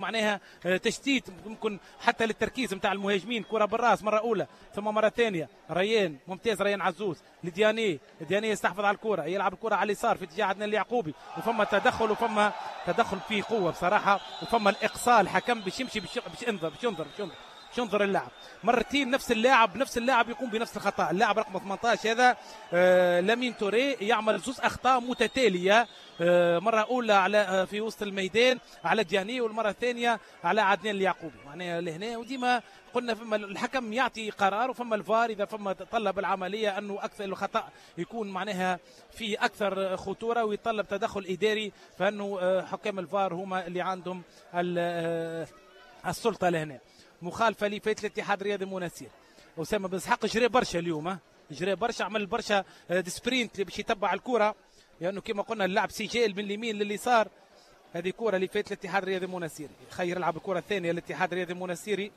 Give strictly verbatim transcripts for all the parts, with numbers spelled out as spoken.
معناها تشتيت ممكن حتى للتركيز نتاع المهاجمين. كره بالراس مره اولى ثم مره ثانيه ريان ممتاز، ريان عزوز لدياني، دياني يستحفظ على الكره، يلعب الكره على اليسار في اتجاه عدنان اليعقوبي، وفما تدخل وفما تدخل فيه قوه بصراحه، وفما الاقصاء الحكم باش يمشي باش ينظر باش ينظر باش ينظر ينظر اللاعب مرتين، نفس اللاعب نفس اللاعب يقوم بنفس الخطا. اللاعب رقم ثمانية عشر هذا آه لامين توري يعمل زوج اخطاء متتاليه، آه مره اولى على آه في وسط الميدان على دياني، والمره الثانيه على عدنان اليعقوبي. معناها لهنا وديما قلنا فما الحكم يعطي قرار، وفما الفار اذا فما طلب العمليه انه اكثر الخطا يكون معناها في اكثر خطوره ويطلب تدخل اداري، فانه آه حكام الفار هما اللي عندهم آه السلطه لهنا. مخالفه لفائت الاتحاد الرياضي المناسير. اسامه بن اسحاق جري برشا اليوم، جري برشا، عمل برشا سبرينت باش يتبع الكره، لانه يعني كما قلنا اللعب سجال من اليمين لليسار. هذه كره لفائت الاتحاد الرياضي المناسيري، خير يلعب الكره الثانيه للاتحاد الرياضي المناسيري.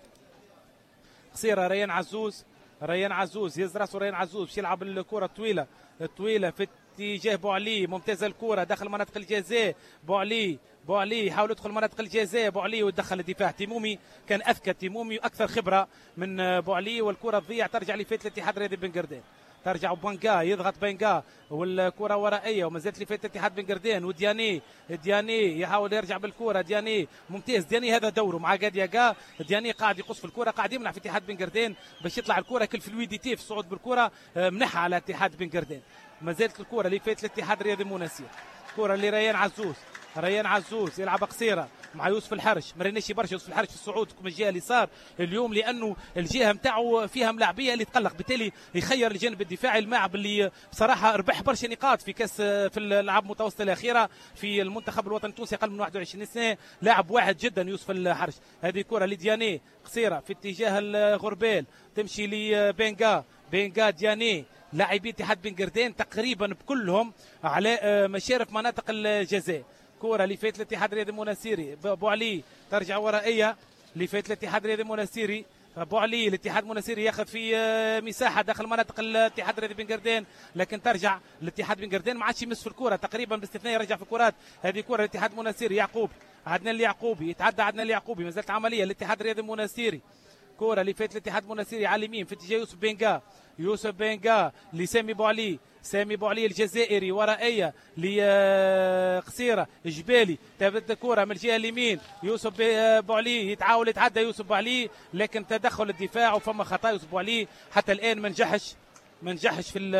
قصيره ريان عزوز، ريان عزوز يزرس، ريان عزوز باش يلعب الكره الطويله الطويله في اتجاه بوعلي، ممتازه الكره داخل مناطق الجزاء. بوعلي بوعلي يحاول يدخل مناطق الجزاء، بوعلي ويدخل الدفاع. تيمومي كان اذكى، تيمومي واكثر خبره من بوعلي، والكره تضيع ترجع لفائت الاتحاد الرياضي بن قردان. ترجع بنجا يضغط بنجا والكره ورائيه وما زالت لفائت الاتحاد بن قردان. ودياني دياني يحاول يرجع بالكره، دياني ممتاز، دياني هذا دوره مع جادياجا. دياني قاعد يقص في الكره، قاعد يمنع في اتحاد بن قردان باش يطلع الكره كل فلويديتي في الصعود بالكره، منحها على اتحاد بن قردان. ما زالت الكره لفائت الاتحاد الرياضي المناسير. كره لريان عزوز، ريان عزوز يلعب قصيره مع يوسف الحرش، ما ريناش برشا يوسف الحرش في الصعود من الجهه اليسار اليوم، لانه الجهه نتاعو فيها ملاعبيه اللي تقلق، بالتالي يخير الجانب الدفاعي الماعب اللي بصراحه ربح برشا نقاط في كاس في الالعاب المتوسطه الاخيره في المنتخب الوطني التونسي اقل من واحد وعشرين سنه، لاعب واحد جدا يوسف الحرش. هذه كره لدياني قصيره في اتجاه الغربال تمشي لبنجا، بنجا دياني. لاعبي اتحاد بن قردان تقريبا بكلهم على مشارف مناطق الجزاء. كره لفائت الاتحاد الرياضي المناسيري، بوعلي ترجع ورائيه لفائت الاتحاد الرياضي المناسيري. بوعلي الاتحاد المناسيري ياخذ في مساحه داخل مناطق الاتحاد الرياضي بن قردان، لكن ترجع الاتحاد بن قردان ما عادش يمس في الكره تقريبا باستثناء يرجع في الكرات. هذه كره الاتحاد المناسيري، يعقوب عدنان اليعقوبي يتعدى عدنان اليعقوبي، ما زالت عمليه الاتحاد الرياضي المناسيري. كره لفائت الاتحاد المناسيري على اليمين في اتجاه يوسف بنجا، يوسف بنجا لسامي بوعلي، سامي بوعلي الجزائري ورائيه لقصيره جبالي، تبدأ الكره من الجهه اليمين، يوسف بوعلي يتعاول يتعدى يوسف بوعلي، لكن تدخل الدفاع وفما خطا يوسف بوعلي حتى الان ما نجحش ما نجحش في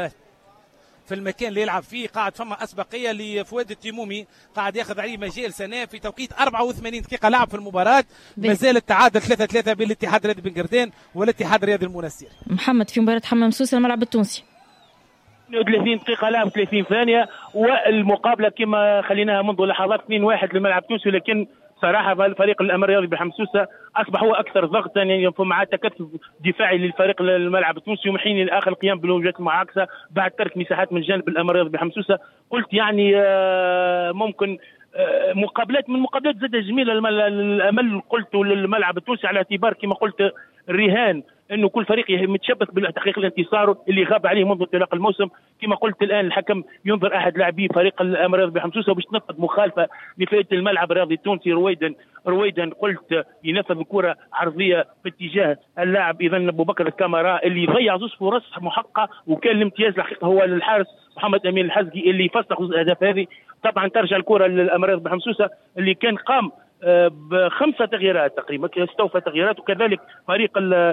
في المكان اللي يلعب فيه. قاعد فما اسبقيه لفؤاد التيمومي، قاعد ياخذ عليه مجال سنه في توقيت أربعة وثمانين دقيقه لعب في المباراه. ما زال التعادل ثلاثة ثلاثة بين الاتحاد الرياضي بن قردان والاتحاد الرياضي المناسيري. محمد في مباراه حمام سوسه الملعب التونسي ثلاثين دقيقة لعب ثلاثين ثانية، والمقابلة كما خليناها منذ لحظات اثنين واحد للملعب التونسي، لكن صراحة فريق الأمر الرياضي بحمسوسة أصبح هو أكثر ضغطا، يعني مع تكثف دفاعي للفريق الملعب التونسي، ومن حين لآخر القيام بالواجبات المعاكسة بعد ترك مساحات من جانب الأمر الرياضي بحمسوسة. قلت يعني ممكن مقابلات من مقابلات زاد جميلة الأمل قلت للملعب التونسي، على اعتبار كما قلت الرهان انه كل فريق متشبث بتحقيق الانتصار اللي غاب عليه منذ انطلاق الموسم. كما قلت الان الحكم ينظر احد لاعبي فريق الامر الرياضي بحمسوسه باش تنفذ مخالفه لفائت الملعب الرياضي التونسي. رويدا رويدا قلت ينفذ الكره عرضيه في اتجاه اللاعب اذا ابو بكر الكاميرا اللي ضيع زوج فرص محققه، وكان الامتياز الحقيقه هو للحارس محمد امين الحزقي اللي فسخ الاهداف هذه. طبعا ترجع الكره للامر الرياضي بحمسوسه اللي كان قام بخمسه تغييرات تقريبا، استوفى تغييرات، وكذلك فريق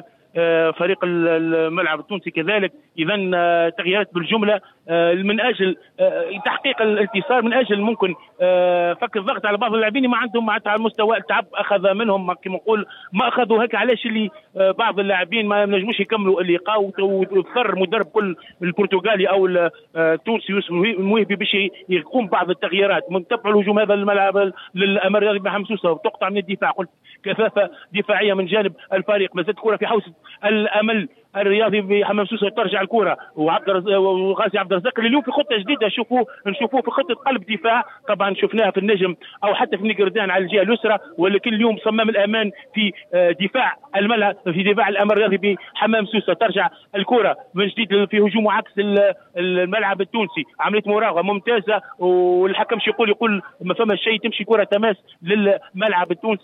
فريق الملعب التونسي كذلك. اذا تغييرات بالجمله من اجل تحقيق الانتصار، من اجل ممكن فك الضغط على بعض اللاعبين ما عندهم معناتها على مستوى التعب اخذ منهم كما نقول ما اخذوا هيك. علاش اللي بعض اللاعبين ما نجموش يكملوا اللقاء، واضطر مدرب كل البرتغالي او التونسي يوسف الموهبي باش يقوم بعض التغييرات. نتبعوا الهجوم هذا الملعب للامر الرياضي بحمسوسه وتقطع من الدفاع، قلت كثافه دفاعيه من جانب الفريق. ما زالت الكره في حوزه الامل الرياضي بحمام سوسه، ترجع الكره وعبد وغازي عبد الرزاق اللي اليوم في خطه جديده نشوفوه نشوفوه في خطه قلب دفاع. طبعا شفناها في النجم او حتى في نيجردان على الجهه اليسرى، ولكن اليوم صمم الامان في دفاع الملعب في دفاع الامر الرياضي بحمام سوسه. ترجع الكره من جديد في هجوم عكس الملعب التونسي، عمليه مراوغه ممتازه، والحكم شو يقول يقول ما فما شيء، تمشي كره تماس للملعب التونسي.